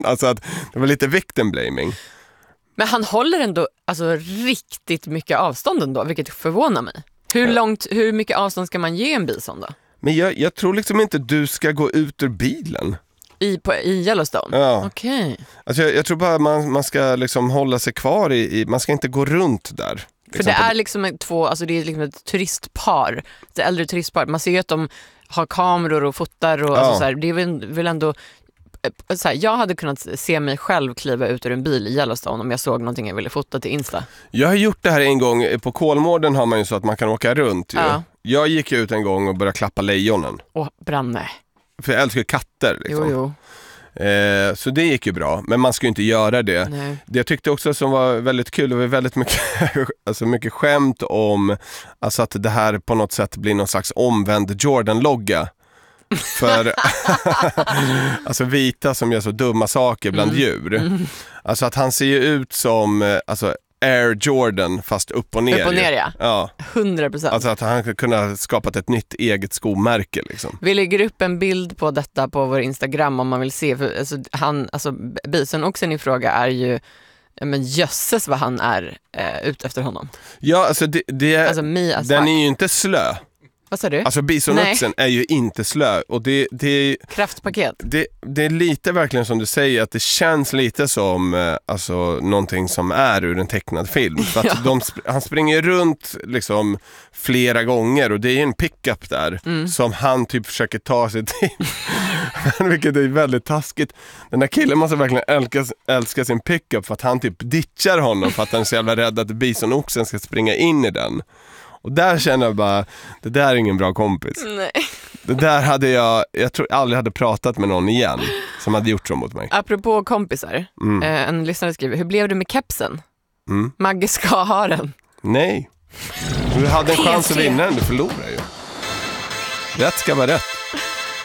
Alltså att det var lite victim blaming. Men han håller ändå alltså, riktigt mycket avstånd ändå, vilket förvånar mig. Hur mycket avstånd ska man ge en bison då? Men jag tror liksom inte du ska gå ut ur bilen. I Yellowstone? Ja. Okej. Alltså jag tror bara man ska liksom hålla sig kvar man ska inte gå runt där. För det är liksom det är liksom ett turistpar, ett äldre turistpar. Man ser ju att de har kameror och fotar och alltså så här, det är väl ändå så här, jag hade kunnat se mig själv kliva ut ur en bil i Yellowstone om jag såg någonting jag ville fota till Insta. Jag har gjort det här en gång. På Kolmården har man ju så att man kan åka runt ju. Ja. Jag gick ut en gång och började klappa lejonen. Åh, branne. För jag älskar katter liksom. Jo. Så det gick ju bra, men man ska ju inte göra det. Nej. Det jag tyckte också som var väldigt kul, det var väldigt mycket, alltså mycket skämt om alltså att det här på något sätt blir någon slags omvänd Jordan-logga. För alltså vita som gör så dumma saker bland djur. Alltså att han ser ju ut som alltså Air Jordan fast upp och ner. Upp och ner, ja. 100%. Alltså att han kunde ha skapat ett nytt eget skomärke liksom. Vi lägger upp en bild på detta på vår Instagram om man vill se. För, alltså bisonoxen i fråga är ju, men jösses vad han är ute efter honom. Ja, alltså alltså den är ju inte slö. Vad sa du? Alltså bisonoxen är ju inte slö. Och det kraftpaket. Det är lite verkligen som du säger, att det känns lite som alltså någonting som är ur en tecknad film. För att han springer runt liksom flera gånger och det är en pickup där som han typ försöker ta sig till. Vilket är väldigt taskigt. Den där killen måste verkligen älska sin pickup för att han typ ditchar honom för att han är så jävla rädd att bisonoxen ska springa in i den. Och där känner jag bara, det där är ingen bra kompis. Nej. Det där hade jag tror aldrig hade pratat med någon igen som hade gjort så mot mig. Apropå kompisar, en lyssnare skriver, hur blev det med kepsen? Magge ska ha den. Nej, du hade en chans att vinna den, du förlorar ju. Rätt ska vara rätt.